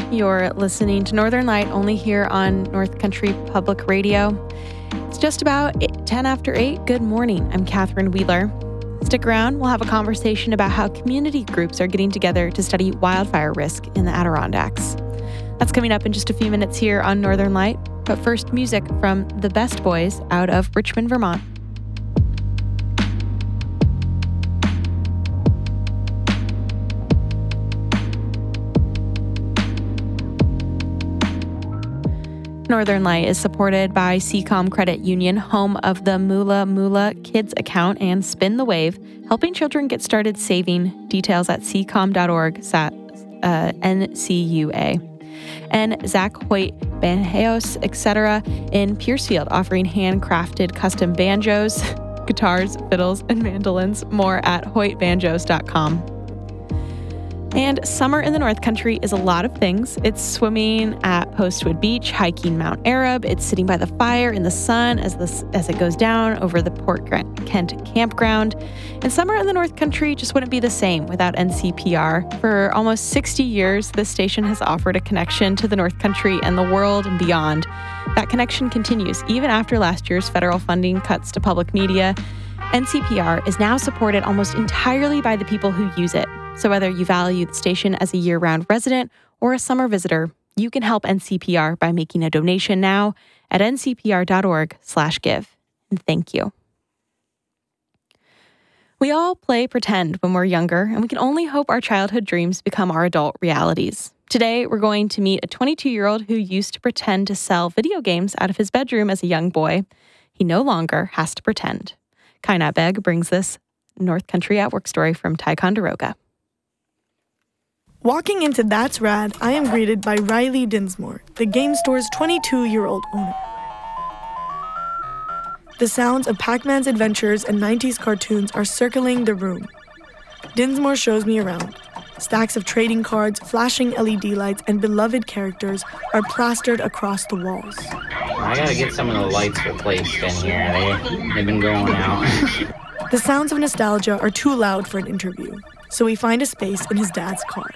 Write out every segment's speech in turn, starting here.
You're listening to Northern Light only here on North Country Public Radio. It's just about 10 after 8. Good morning. I'm Catherine Wheeler. Stick around. We'll have a conversation about how community groups are getting together to study wildfire risk in the Adirondacks. That's coming up in just a few minutes here on Northern Light. But first, music from the Best Boys out of Richmond, Vermont. Northern Light is supported by Seacom Credit Union, home of the Moola Moola Kids account and Spin the Wave, helping children get started saving. Details at seacom.org/NCUA. And Zach Hoyt Banjos, etc. in Piercefield, offering handcrafted custom banjos, guitars, fiddles, and mandolins. More at hoytbanjos.com. And summer in the North Country is a lot of things. It's swimming at Postwood Beach, hiking Mount Arab. It's sitting by the fire in the sun as it goes down over the Port Kent campground. And summer in the North Country just wouldn't be the same without NCPR. For almost 60 years, this station has offered a connection to the North Country and the world and beyond. That connection continues even after last year's federal funding cuts to public media. NCPR is now supported almost entirely by the people who use it. So whether you value the station as a year-round resident or a summer visitor, you can help NCPR by making a donation now at ncpr.org/give. And thank you. We all play pretend when we're younger, and we can only hope our childhood dreams become our adult realities. Today, we're going to meet a 22-year-old who used to pretend to sell video games out of his bedroom as a young boy. He no longer has to pretend. Kainat Beg brings this North Country at Work story from Ticonderoga. Walking into That's Rad, I am greeted by Riley Dinsmore, the game store's 22-year-old owner. The sounds of Pac-Man's adventures and 90s cartoons are circling the room. Dinsmore shows me around. Stacks of trading cards, flashing LED lights, and beloved characters are plastered across the walls. I gotta get some of the lights replaced in here. They've been going out. The sounds of nostalgia are too loud for an interview, so we find a space in his dad's car.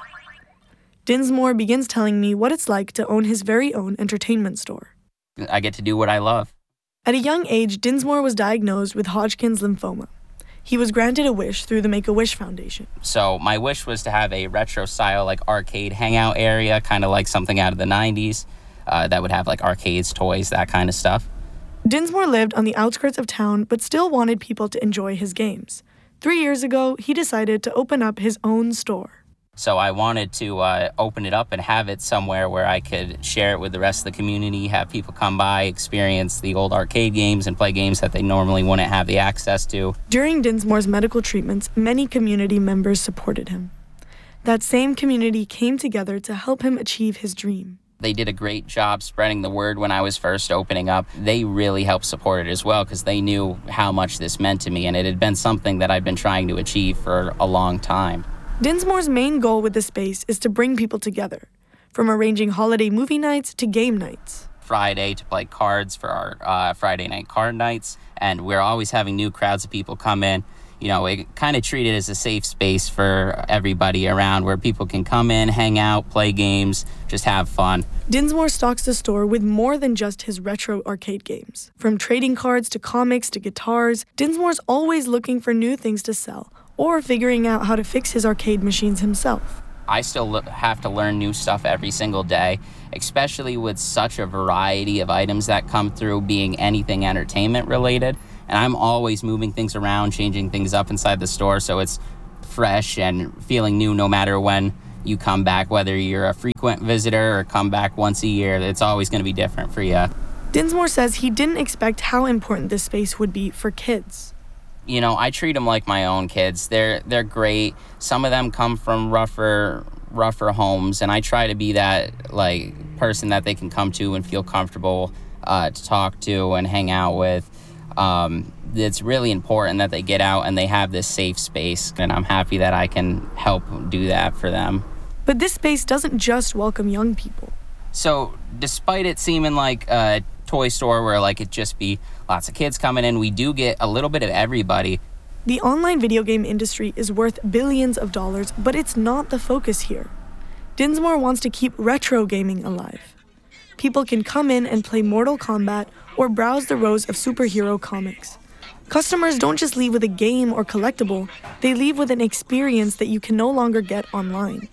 Dinsmore begins telling me what it's like to own his very own entertainment store. I get to do what I love. At a young age, Dinsmore was diagnosed with Hodgkin's lymphoma. He was granted a wish through the Make-A-Wish Foundation. So my wish was to have a retro-style, arcade hangout area, kind of like something out of the 90s, that would have, arcades, toys, that kind of stuff. Dinsmore lived on the outskirts of town, but still wanted people to enjoy his games. 3 years ago, he decided to open up his own store. So I wanted to open it up and have it somewhere where I could share it with the rest of the community, have people come by, experience the old arcade games, and play games that they normally wouldn't have the access to. During Dinsmore's medical treatments, many community members supported him. That same community came together to help him achieve his dream. They did a great job spreading the word when I was first opening up. They really helped support it as well because they knew how much this meant to me, and it had been something that I'd been trying to achieve for a long time. Dinsmore's main goal with the space is to bring people together, from arranging holiday movie nights to game nights. Friday to play cards for our Friday night card nights, and we're always having new crowds of people come in. We kind of treat it as a safe space for everybody around where people can come in, hang out, play games, just have fun. Dinsmore stocks the store with more than just his retro arcade games. From trading cards to comics to guitars, Dinsmore's always looking for new things to sell, or figuring out how to fix his arcade machines himself. I still have to learn new stuff every single day, especially with such a variety of items that come through being anything entertainment related. And I'm always moving things around, changing things up inside the store so it's fresh and feeling new no matter when you come back, whether you're a frequent visitor or come back once a year. It's always going to be different for you. Dinsmore says he didn't expect how important this space would be for kids. I treat them like my own kids. They're great. Some of them come from rougher homes, and I try to be that person that they can come to and feel comfortable to talk to and hang out with. It's really important that they get out and they have this safe space, and I'm happy that I can help do that for them. But this space doesn't just welcome young people. So despite it seeming like a toy store where it'd just be lots of kids coming in, we do get a little bit of everybody. The online video game industry is worth billions of dollars, but it's not the focus here. Dinsmore wants to keep retro gaming alive. People can come in and play Mortal Kombat or browse the rows of superhero comics. Customers don't just leave with a game or collectible, they leave with an experience that you can no longer get online.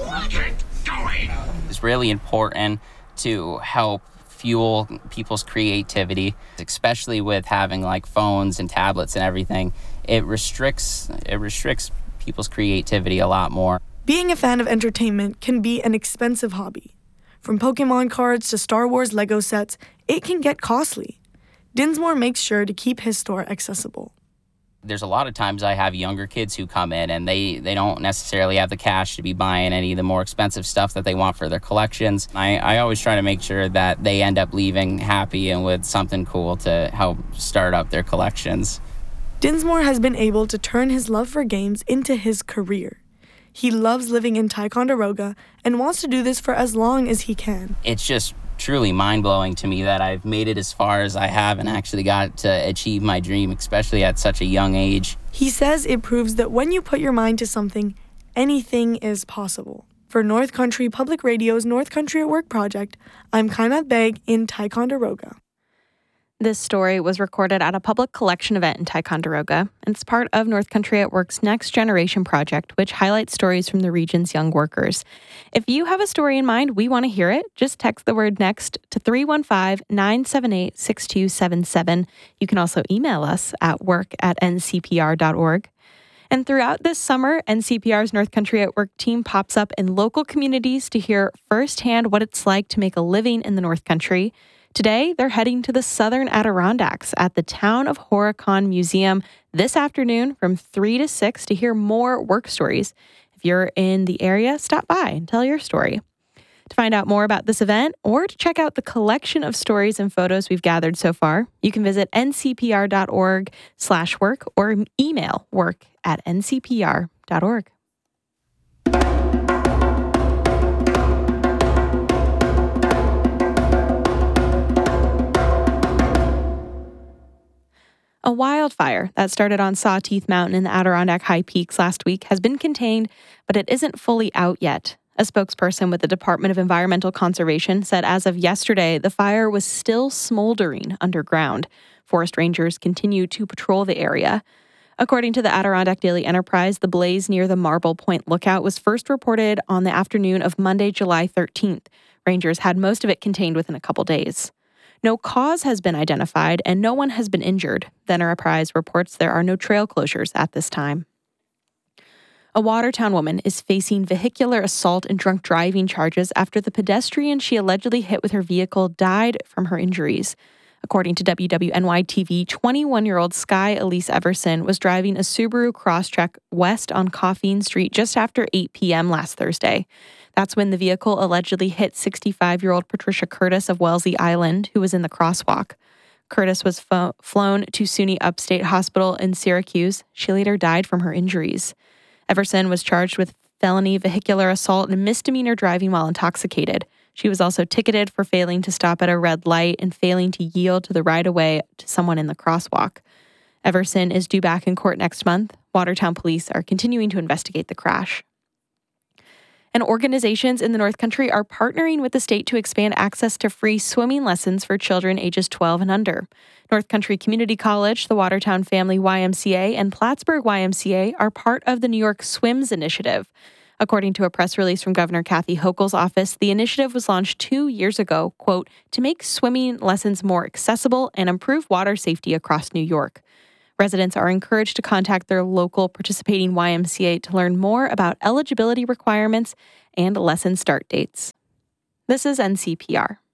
It's really important to help fuel people's creativity, especially with having like phones and tablets and everything. It restricts people's creativity a lot more. Being a fan of entertainment can be an expensive hobby. From Pokemon cards to Star Wars Lego sets, it can get costly. Dinsmore makes sure to keep his store accessible. There's a lot of times I have younger kids who come in and they don't necessarily have the cash to be buying any of the more expensive stuff that they want for their collections. I always try to make sure that they end up leaving happy and with something cool to help start up their collections. Dinsmore has been able to turn his love for games into his career. He loves living in Ticonderoga and wants to do this for as long as he can. It's just truly mind-blowing to me that I've made it as far as I have and actually got to achieve my dream, especially at such a young age. He says it proves that when you put your mind to something, anything is possible. For North Country Public Radio's North Country at Work project, I'm Kainat Beg in Ticonderoga. This story was recorded at a public collection event in Ticonderoga, and it's part of North Country at Work's Next Generation project, which highlights stories from the region's young workers. If you have a story in mind, we want to hear it. Just text the word NEXT to 315-978-6277. You can also email us at work@ncpr.org. And throughout this summer, NCPR's North Country at Work team pops up in local communities to hear firsthand what it's like to make a living in the North Country. Today, they're heading to the Southern Adirondacks at the Town of Horicon Museum this afternoon from 3 to 6 to hear more work stories. If you're in the area, stop by and tell your story. To find out more about this event or to check out the collection of stories and photos we've gathered so far, you can visit ncpr.org/work or email work@ncpr.org. A wildfire that started on Sawteeth Mountain in the Adirondack High Peaks last week has been contained, but it isn't fully out yet. A spokesperson with the Department of Environmental Conservation said as of yesterday, the fire was still smoldering underground. Forest rangers continue to patrol the area. According to the Adirondack Daily Enterprise, the blaze near the Marble Point Lookout was first reported on the afternoon of Monday, July 13th. Rangers had most of it contained within a couple days. No cause has been identified and no one has been injured. The Enterprise reports there are no trail closures at this time. A Watertown woman is facing vehicular assault and drunk driving charges after the pedestrian she allegedly hit with her vehicle died from her injuries. According to WWNY-TV, 21-year-old Sky Elise Everson was driving a Subaru Crosstrek west on Coffeen Street just after 8 p.m. last Thursday. That's when the vehicle allegedly hit 65-year-old Patricia Curtis of Wellesley Island, who was in the crosswalk. Curtis was flown to SUNY Upstate Hospital in Syracuse. She later died from her injuries. Everson was charged with felony vehicular assault and misdemeanor driving while intoxicated. She was also ticketed for failing to stop at a red light and failing to yield to the right-of-way to someone in the crosswalk. Everson is due back in court next month. Watertown police are continuing to investigate the crash. And organizations in the North Country are partnering with the state to expand access to free swimming lessons for children ages 12 and under. North Country Community College, the Watertown Family YMCA, and Plattsburgh YMCA are part of the New York Swims Initiative. According to a press release from Governor Kathy Hochul's office, the initiative was launched 2 years ago, quote, to make swimming lessons more accessible and improve water safety across New York. Residents are encouraged to contact their local participating YMCA to learn more about eligibility requirements and lesson start dates. This is NCPR.